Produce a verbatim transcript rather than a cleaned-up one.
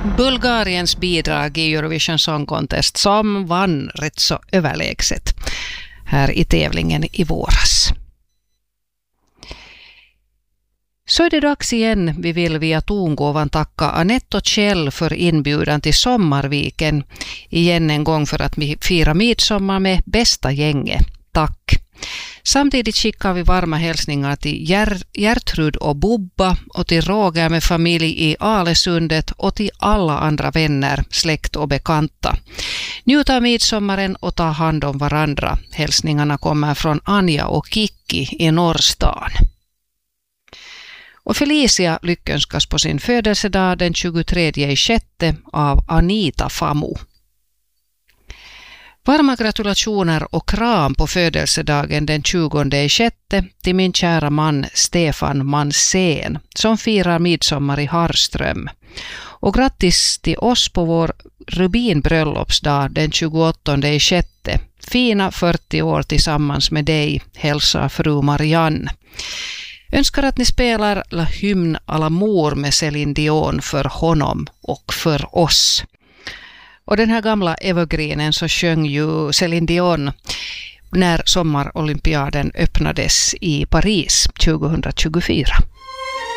Bulgariens bidrag i Eurovision Song Contest som vann rätt så överlägset här i tävlingen i våras. Så är det dags igen. Vi vill via tongåvan tacka Anette och Kjell för inbjudan till Sommarviken igen en gång för att fira midsommar med bästa gänget. Tack! Samtidigt skickar vi varma hälsningar till Ger- Gertrud och Bubba och till Roger med familj i Alesundet och till alla andra vänner, släkt och bekanta. Njut av midsommaren och ta hand om varandra. Hälsningarna kommer från Anja och Kikki i Norrstan. Och Felicia lyckönskas på sin födelsedag den tjugotredje sjätte av Anita Famu. Varma gratulationer och kram på födelsedagen den tjugonde sjätte till min kära man Stefan Mansén som firar midsommar i Harström. Och grattis till oss på vår rubinbröllopsdag den tjugoåttonde sjätte. Fina fyrtio år tillsammans med dig, hälsar fru Marianne. Önskar att ni spelar La Hymne à l'amour med Céline Dion för honom och för oss. Och den här gamla evergreenen så sjöng ju Céline Dion när sommarolympiaden öppnades i Paris tjugohundratjugofyra.